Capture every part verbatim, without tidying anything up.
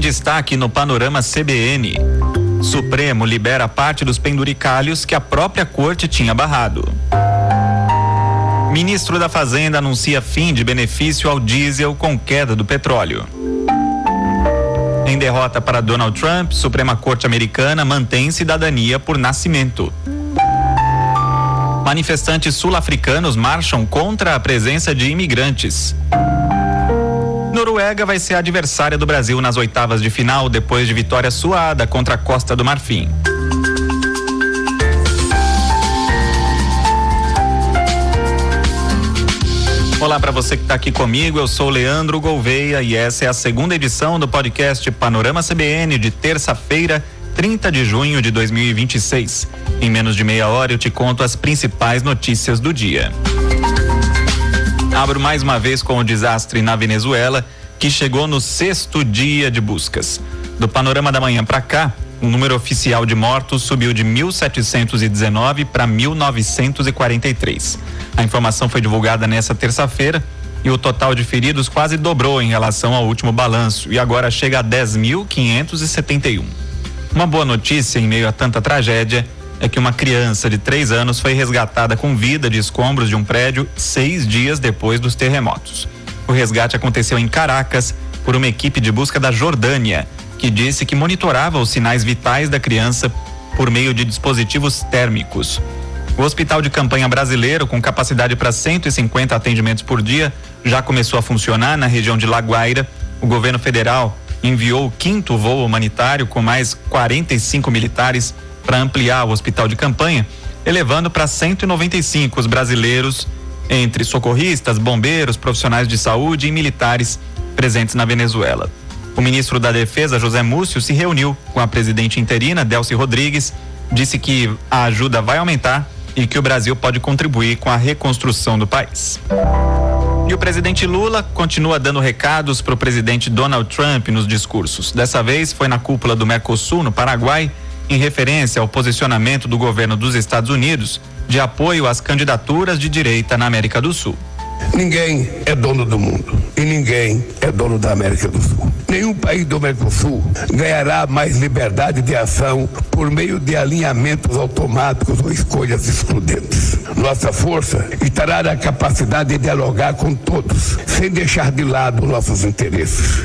destaque no Panorama C B N. Supremo libera parte dos penduricalhos que a própria corte tinha barrado. Ministro da Fazenda anuncia fim de benefício ao diesel com queda do petróleo. Em derrota para Donald Trump, Suprema Corte Americana mantém cidadania por nascimento. Manifestantes sul-africanos marcham contra a presença de imigrantes. Noruega vai ser adversária do Brasil nas oitavas de final depois de vitória suada contra a Costa do Marfim. Olá para você que está aqui comigo, eu sou Leandro Gouveia e essa é a segunda edição do podcast Panorama C B N de terça-feira, trinta de junho de dois mil e vinte e seis. Em menos de meia hora eu te conto as principais notícias do dia. Abro mais uma vez com o desastre na Venezuela, que chegou no sexto dia de buscas. Do Panorama da Manhã para cá, o número oficial de mortos subiu de mil setecentos e dezenove para mil novecentos e quarenta e três. A informação foi divulgada nesta terça-feira e o total de feridos quase dobrou em relação ao último balanço e agora chega a dez mil quinhentos e setenta e um. Uma boa notícia em meio a tanta tragédia é que uma criança de três anos foi resgatada com vida de escombros de um prédio seis dias depois dos terremotos. O resgate aconteceu em Caracas por uma equipe de busca da Jordânia, que disse que monitorava os sinais vitais da criança por meio de dispositivos térmicos. O Hospital de Campanha Brasileiro, com capacidade para cento e cinquenta atendimentos por dia, já começou a funcionar na região de La Guaira. O governo federal enviou o quinto voo humanitário com mais quarenta e cinco militares para ampliar o hospital de campanha, elevando para cento e noventa e cinco os brasileiros, entre socorristas, bombeiros, profissionais de saúde e militares presentes na Venezuela. O ministro da Defesa, José Múcio, se reuniu com a presidente interina, Delcy Rodrigues, disse que a ajuda vai aumentar e que o Brasil pode contribuir com a reconstrução do país. E o presidente Lula continua dando recados para o presidente Donald Trump nos discursos. Dessa vez foi na cúpula do Mercosul, no Paraguai, em referência ao posicionamento do governo dos Estados Unidos de apoio às candidaturas de direita na América do Sul. Ninguém é dono do mundo e ninguém é dono da América do Sul. Nenhum país do Mercosul ganhará mais liberdade de ação por meio de alinhamentos automáticos ou escolhas excludentes. Nossa força estará na capacidade de dialogar com todos, sem deixar de lado nossos interesses.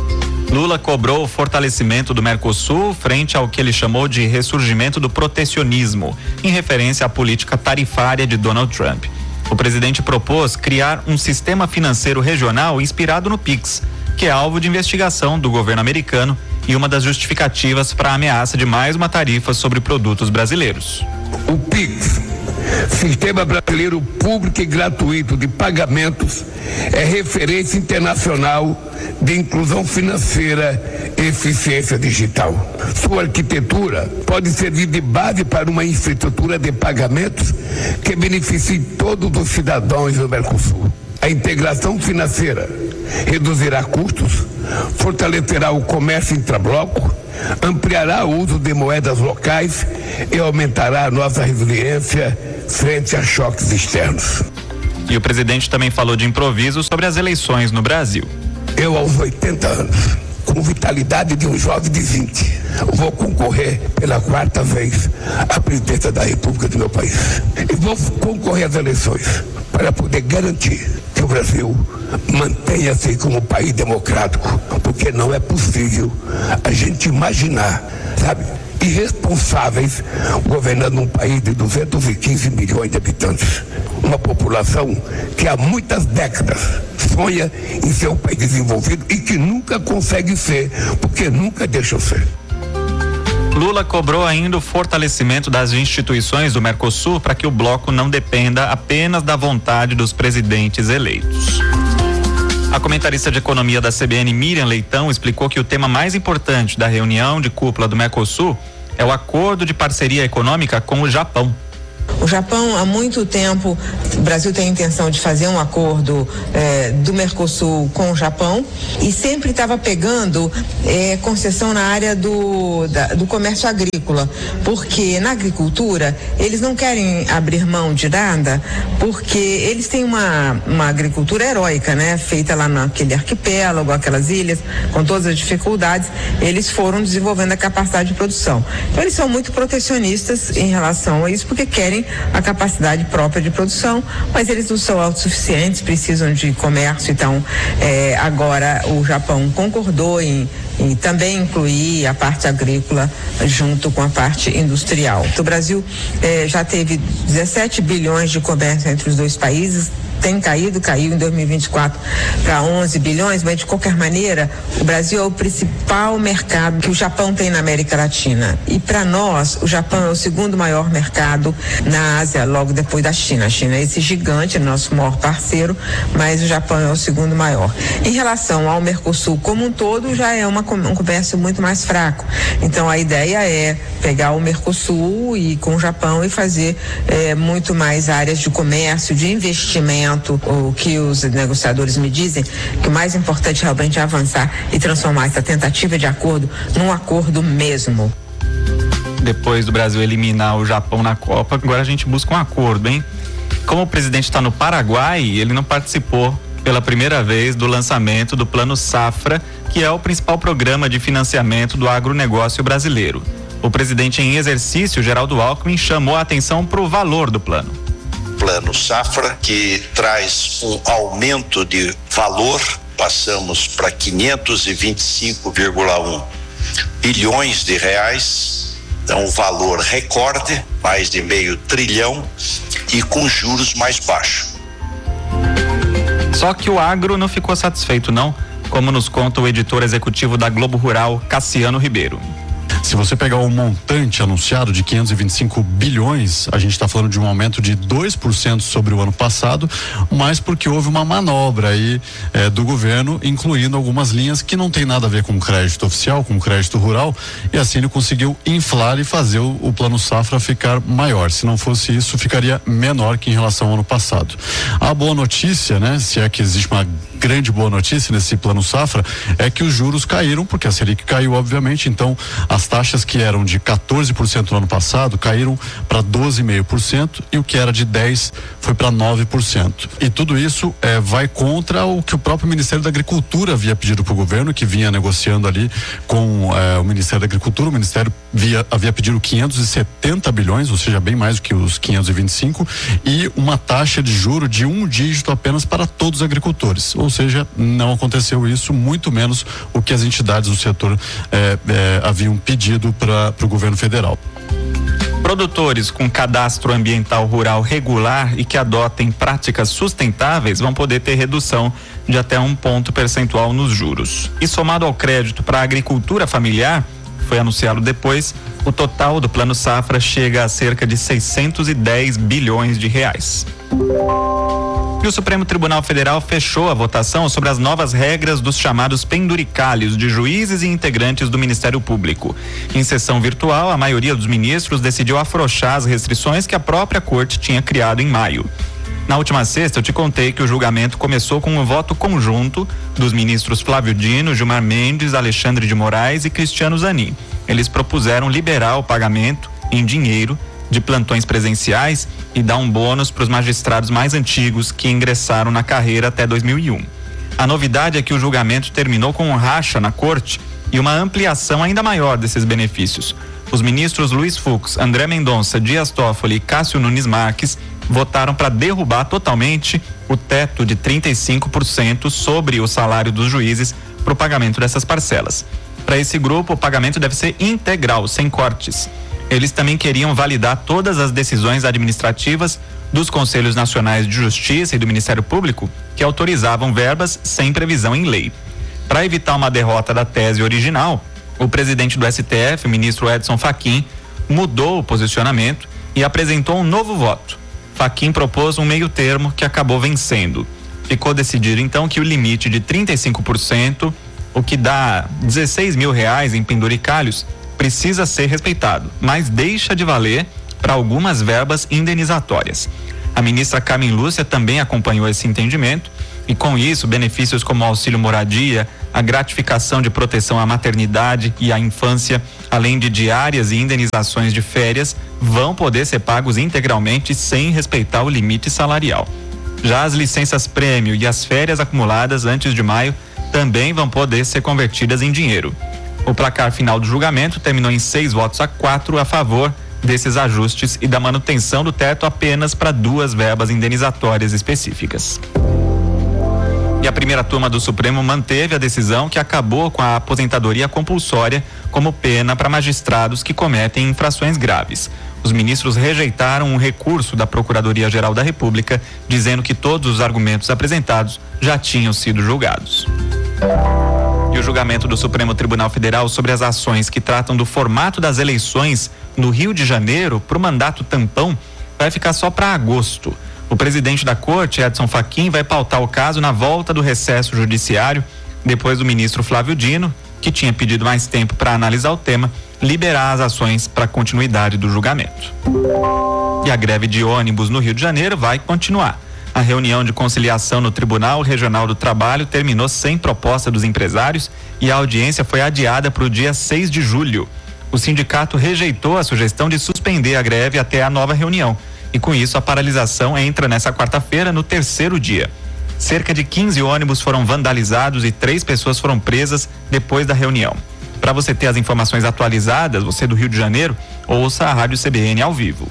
Lula cobrou o fortalecimento do Mercosul frente ao que ele chamou de ressurgimento do protecionismo, em referência à política tarifária de Donald Trump. O presidente propôs criar um sistema financeiro regional inspirado no Pix, que é alvo de investigação do governo americano e uma das justificativas para a ameaça de mais uma tarifa sobre produtos brasileiros. O Pix, Sistema Brasileiro Público e Gratuito de Pagamentos, é referência internacional de inclusão financeira e eficiência digital. Sua arquitetura pode servir de base para uma infraestrutura de pagamentos que beneficie todos os cidadãos do Mercosul. A integração financeira reduzirá custos, fortalecerá o comércio intrabloco, ampliará o uso de moedas locais e aumentará a nossa resiliência frente a choques externos. E o presidente também falou de improviso sobre as eleições no Brasil. Eu, aos oitenta anos, com vitalidade de um jovem de vinte, vou concorrer pela quarta vez à presidência da República do meu país. E vou concorrer às eleições para poder garantir que o Brasil mantenha-se como país democrático, porque não é possível a gente imaginar, sabe, irresponsáveis governando um país de duzentos e quinze milhões de habitantes, uma população que há muitas décadas sonha em ser um país desenvolvido e que nunca consegue ser, porque nunca deixou ser. Lula cobrou ainda o fortalecimento das instituições do Mercosul para que o bloco não dependa apenas da vontade dos presidentes eleitos. A comentarista de economia da C B N, Miriam Leitão, explicou que o tema mais importante da reunião de cúpula do Mercosul é o acordo de parceria econômica com o Japão. O Japão, há muito tempo, o Brasil tem a intenção de fazer um acordo eh, do Mercosul com o Japão e sempre estava pegando eh, concessão na área do, da, do comércio agrícola, porque na agricultura eles não querem abrir mão de nada, porque eles têm uma, uma agricultura heróica, né? Feita lá naquele arquipélago, aquelas ilhas, com todas as dificuldades, eles foram desenvolvendo a capacidade de produção. Então eles são muito protecionistas em relação a isso, porque querem a capacidade própria de produção, mas eles não são autossuficientes, precisam de comércio. Então eh, agora o Japão concordou em, em também incluir a parte agrícola junto com a parte industrial. O Brasil eh, já teve dezessete bilhões de comércio entre os dois países, tem caído, caiu em dois mil e vinte e quatro para onze bilhões, mas de qualquer maneira o Brasil é o principal mercado que o Japão tem na América Latina, e para nós o Japão é o segundo maior mercado na Ásia, logo depois da China. A China é esse gigante, nosso maior parceiro, mas o Japão é o segundo maior. Em relação ao Mercosul como um todo, já é uma, um comércio muito mais fraco, então a ideia é pegar o Mercosul e com o Japão e fazer eh, muito mais áreas de comércio, de investimento. O que os negociadores me dizem, que o mais importante realmente é avançar e transformar essa tentativa de acordo num acordo mesmo. Depois do Brasil eliminar o Japão na Copa, agora a gente busca um acordo, hein? Como o presidente está no Paraguai, ele não participou pela primeira vez do lançamento do Plano Safra, que é o principal programa de financiamento do agronegócio brasileiro. O presidente em exercício, Geraldo Alckmin, chamou a atenção para o valor do plano. Plano Safra, que traz um aumento de valor, passamos para quinhentos e vinte e cinco vírgula um bilhões de reais, então um valor recorde, mais de meio trilhão e com juros mais baixos. Só que o agro não ficou satisfeito não, como nos conta o editor executivo da Globo Rural, Cassiano Ribeiro. Se você pegar o montante anunciado de quinhentos e vinte e cinco bilhões, a gente está falando de um aumento de dois por cento sobre o ano passado, mas porque houve uma manobra aí eh, do governo, incluindo algumas linhas que não tem nada a ver com crédito oficial, com crédito rural, e assim ele conseguiu inflar e fazer o, o Plano Safra ficar maior. Se não fosse isso, ficaria menor que em relação ao ano passado. A boa notícia, né, se é que existe uma grande boa notícia nesse Plano Safra, é que os juros caíram, porque a Selic caiu, obviamente, então as taxas que eram de quatorze por cento no ano passado caíram para doze vírgula cinco por cento e o que era de dez por cento foi para nove por cento. E tudo isso eh, vai contra o que o próprio Ministério da Agricultura havia pedido para o governo, que vinha negociando ali com eh, o Ministério da Agricultura. O Ministério via, havia pedido quinhentos e setenta bilhões, ou seja, bem mais do que os quinhentos e vinte e cinco, e uma taxa de juro de um dígito apenas para todos os agricultores. Ou seja, não aconteceu isso, muito menos o que as entidades do setor eh, eh, haviam pedido para o governo federal. Produtores com cadastro ambiental rural regular e que adotem práticas sustentáveis vão poder ter redução de até um ponto percentual nos juros. E somado ao crédito para a agricultura familiar, foi anunciado depois, o total do Plano Safra chega a cerca de seiscentos e dez bilhões de reais. E o Supremo Tribunal Federal fechou a votação sobre as novas regras dos chamados penduricalhos de juízes e integrantes do Ministério Público. Em sessão virtual, a maioria dos ministros decidiu afrouxar as restrições que a própria corte tinha criado em maio. Na última sexta, eu te contei que o julgamento começou com um voto conjunto dos ministros Flávio Dino, Gilmar Mendes, Alexandre de Moraes e Cristiano Zanin. Eles propuseram liberar o pagamento em dinheiro de plantões presenciais e dar um bônus para os magistrados mais antigos que ingressaram na carreira até dois mil e um. A novidade é que o julgamento terminou com um racha na corte e uma ampliação ainda maior desses benefícios. Os ministros Luiz Fux, André Mendonça, Dias Toffoli e Cássio Nunes Marques votaram para derrubar totalmente o teto de trinta e cinco por cento sobre o salário dos juízes para o pagamento dessas parcelas. Para esse grupo, o pagamento deve ser integral, sem cortes. Eles também queriam validar todas as decisões administrativas dos Conselhos Nacionais de Justiça e do Ministério Público que autorizavam verbas sem previsão em lei. Para evitar uma derrota da tese original, o presidente do S T F, o ministro Edson Fachin, mudou o posicionamento e apresentou um novo voto. Fachin propôs um meio termo que acabou vencendo. Ficou decidido então que o limite de trinta e cinco por cento, o que dá dezesseis mil reais em penduricalhos, precisa ser respeitado, mas deixa de valer para algumas verbas indenizatórias. A ministra Carmen Lúcia também acompanhou esse entendimento e, com isso, benefícios como o auxílio moradia, a gratificação de proteção à maternidade e à infância, além de diárias e indenizações de férias, vão poder ser pagos integralmente sem respeitar o limite salarial. Já as licenças prêmio e as férias acumuladas antes de maio também vão poder ser convertidas em dinheiro. O placar final do julgamento terminou em seis votos a quatro a favor desses ajustes e da manutenção do teto apenas para duas verbas indenizatórias específicas. E a primeira turma do Supremo manteve a decisão que acabou com a aposentadoria compulsória como pena para magistrados que cometem infrações graves. Os ministros rejeitaram um recurso da Procuradoria-Geral da República, dizendo que todos os argumentos apresentados já tinham sido julgados. E o julgamento do Supremo Tribunal Federal sobre as ações que tratam do formato das eleições no Rio de Janeiro para o mandato tampão vai ficar só para agosto. O presidente da corte, Edson Fachin, vai pautar o caso na volta do recesso judiciário, depois do ministro Flávio Dino, que tinha pedido mais tempo para analisar o tema, liberar as ações para continuidade do julgamento. E a greve de ônibus no Rio de Janeiro vai continuar. A reunião de conciliação no Tribunal Regional do Trabalho terminou sem proposta dos empresários e a audiência foi adiada para o dia seis de julho. O sindicato rejeitou a sugestão de suspender a greve até a nova reunião e, com isso, a paralisação entra nessa quarta-feira no terceiro dia. Cerca de quinze ônibus foram vandalizados e três pessoas foram presas depois da reunião. Para você ter as informações atualizadas, você do Rio de Janeiro, ouça a Rádio C B N ao vivo.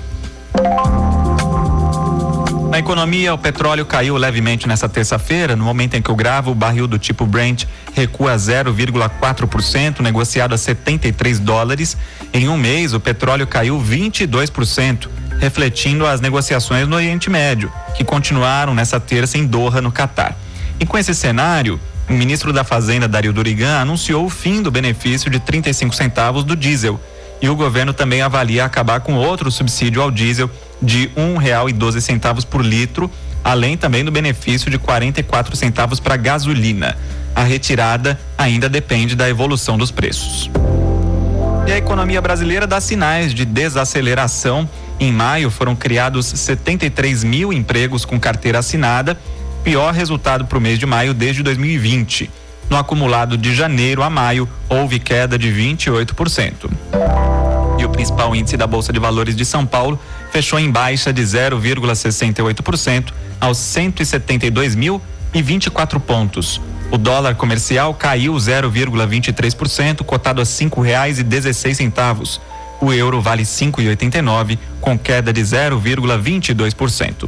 Na economia, o petróleo caiu levemente nessa terça-feira. No momento em que eu gravo, o barril do tipo Brent recua zero vírgula quatro por cento, negociado a setenta e três dólares. Em um mês, o petróleo caiu vinte e dois por cento, refletindo as negociações no Oriente Médio, que continuaram nessa terça em Doha, no Catar. E com esse cenário, o ministro da Fazenda, Dario Durigan, anunciou o fim do benefício de trinta e cinco centavos do diesel. E o governo também avalia acabar com outro subsídio ao diesel de um real e doze centavos por litro, além também do benefício de quarenta e quatro centavos para gasolina. A retirada ainda depende da evolução dos preços. E a economia brasileira dá sinais de desaceleração. Em maio foram criados setenta e três mil empregos com carteira assinada, pior resultado para o mês de maio desde dois mil e vinte. No acumulado de janeiro a maio, houve queda de vinte e oito por cento. E o principal índice da Bolsa de Valores de São Paulo fechou em baixa de zero vírgula sessenta e oito por cento aos cento e setenta e dois mil e vinte e quatro pontos. O dólar comercial caiu zero vírgula vinte e três por cento, cotado a cinco reais e dezesseis centavos. O euro vale cinco reais e oitenta e nove centavos, com queda de zero vírgula vinte e dois por cento.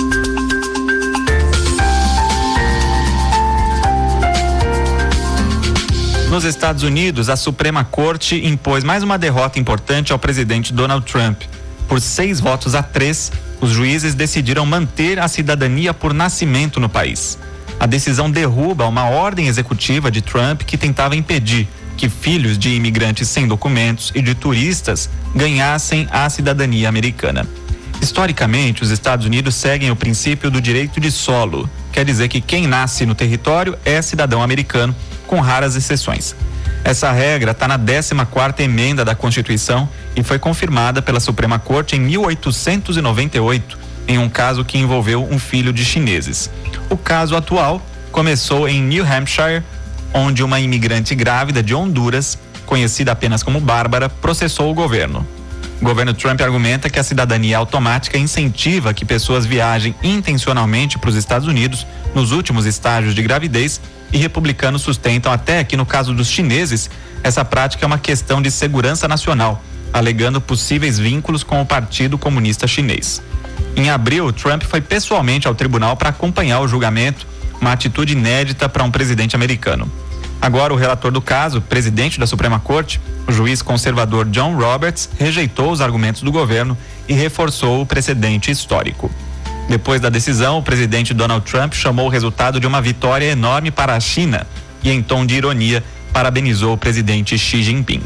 Nos Estados Unidos, a Suprema Corte impôs mais uma derrota importante ao presidente Donald Trump. Por seis votos a três, os juízes decidiram manter a cidadania por nascimento no país. A decisão derruba uma ordem executiva de Trump que tentava impedir que filhos de imigrantes sem documentos e de turistas ganhassem a cidadania americana. Historicamente, os Estados Unidos seguem o princípio do direito de solo. Quer dizer que quem nasce no território é cidadão americano, com raras exceções. Essa regra está na décima quarta emenda da Constituição e foi confirmada pela Suprema Corte em mil oitocentos e noventa e oito, em um caso que envolveu um filho de chineses. O caso atual começou em New Hampshire, onde uma imigrante grávida de Honduras, conhecida apenas como Bárbara, processou o governo. O governo Trump argumenta que a cidadania automática incentiva que pessoas viajem intencionalmente para os Estados Unidos nos últimos estágios de gravidez, e republicanos sustentam até que, no caso dos chineses, essa prática é uma questão de segurança nacional, alegando possíveis vínculos com o Partido Comunista Chinês. Em abril, Trump foi pessoalmente ao tribunal para acompanhar o julgamento, uma atitude inédita para um presidente americano. Agora, o relator do caso, presidente da Suprema Corte, o juiz conservador John Roberts, rejeitou os argumentos do governo e reforçou o precedente histórico. Depois da decisão, o presidente Donald Trump chamou o resultado de uma vitória enorme para a China e, em tom de ironia, parabenizou o presidente Xi Jinping.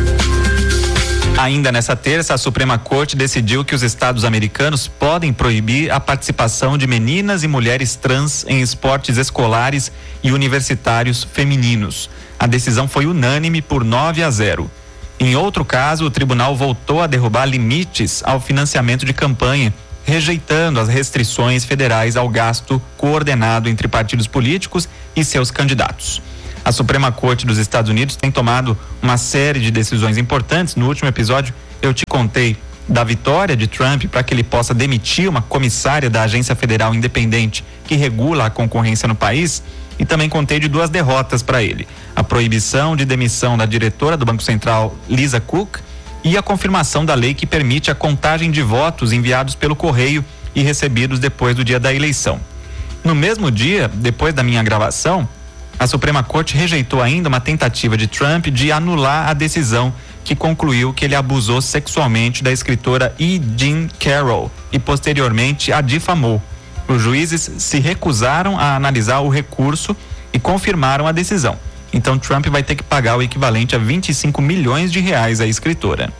Ainda nessa terça, a Suprema Corte decidiu que os estados americanos podem proibir a participação de meninas e mulheres trans em esportes escolares e universitários femininos. A decisão foi unânime por nove a zero. Em outro caso, o tribunal voltou a derrubar limites ao financiamento de campanha, rejeitando as restrições federais ao gasto coordenado entre partidos políticos e seus candidatos. A Suprema Corte dos Estados Unidos tem tomado uma série de decisões importantes. No último episódio, eu te contei da vitória de Trump para que ele possa demitir uma comissária da Agência Federal Independente que regula a concorrência no país, e também contei de duas derrotas para ele: a proibição de demissão da diretora do Banco Central, Lisa Cook, e a confirmação da lei que permite a contagem de votos enviados pelo correio e recebidos depois do dia da eleição. No mesmo dia, depois da minha gravação, a Suprema Corte rejeitou ainda uma tentativa de Trump de anular a decisão que concluiu que ele abusou sexualmente da escritora E. Jean Carroll e posteriormente a difamou. Os juízes se recusaram a analisar o recurso e confirmaram a decisão. Então Trump vai ter que pagar o equivalente a vinte e cinco milhões de reais à escritora.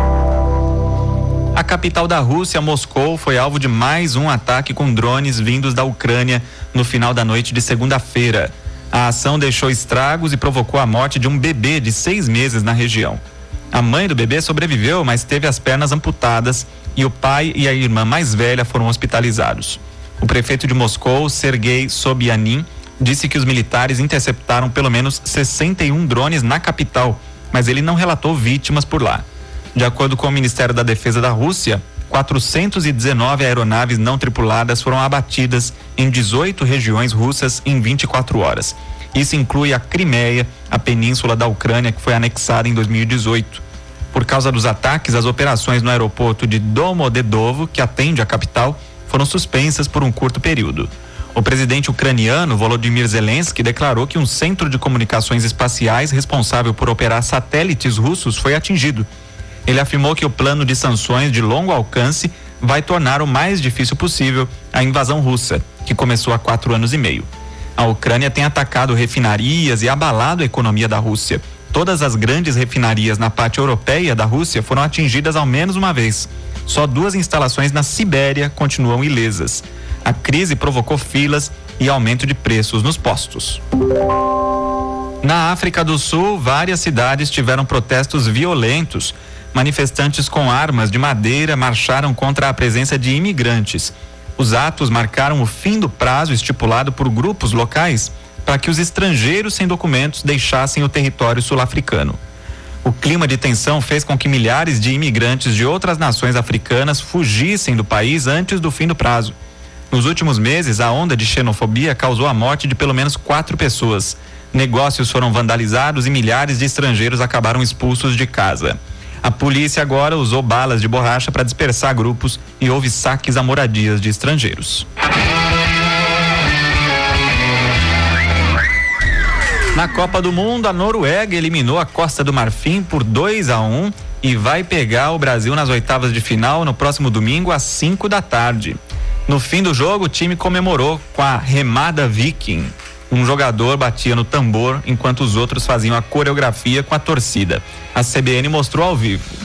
A capital da Rússia, Moscou, foi alvo de mais um ataque com drones vindos da Ucrânia no final da noite de segunda-feira. A ação deixou estragos e provocou a morte de um bebê de seis meses na região. A mãe do bebê sobreviveu, mas teve as pernas amputadas, e o pai e a irmã mais velha foram hospitalizados. O prefeito de Moscou, Sergei Sobyanin, disse que os militares interceptaram pelo menos sessenta e um drones na capital, mas ele não relatou vítimas por lá. De acordo com o Ministério da Defesa da Rússia, quatrocentas e dezenove aeronaves não tripuladas foram abatidas em dezoito regiões russas em vinte e quatro horas. Isso inclui a Crimeia, a península da Ucrânia, que foi anexada em dois mil e dezoito. Por causa dos ataques, as operações no aeroporto de Domodedovo, que atende a capital, foram suspensas por um curto período. O presidente ucraniano Volodymyr Zelensky declarou que um centro de comunicações espaciais responsável por operar satélites russos foi atingido. Ele afirmou que o plano de sanções de longo alcance vai tornar o mais difícil possível a invasão russa, que começou há quatro anos e meio. A Ucrânia tem atacado refinarias e abalado a economia da Rússia. Todas as grandes refinarias na parte europeia da Rússia foram atingidas ao menos uma vez. Só duas instalações na Sibéria continuam ilesas. A crise provocou filas e aumento de preços nos postos. Na África do Sul, várias cidades tiveram protestos violentos. Manifestantes com armas de madeira marcharam contra a presença de imigrantes. Os atos marcaram o fim do prazo estipulado por grupos locais para que os estrangeiros sem documentos deixassem o território sul-africano. O clima de tensão fez com que milhares de imigrantes de outras nações africanas fugissem do país antes do fim do prazo. Nos últimos meses, a onda de xenofobia causou a morte de pelo menos quatro pessoas. Negócios foram vandalizados e milhares de estrangeiros acabaram expulsos de casa. A polícia agora usou balas de borracha para dispersar grupos e houve saques a moradias de estrangeiros. Na Copa do Mundo, a Noruega eliminou a Costa do Marfim por dois a um e vai pegar o Brasil nas oitavas de final no próximo domingo às cinco da tarde. No fim do jogo, o time comemorou com a remada Viking. Um jogador batia no tambor enquanto os outros faziam a coreografia com a torcida. A C B N mostrou ao vivo.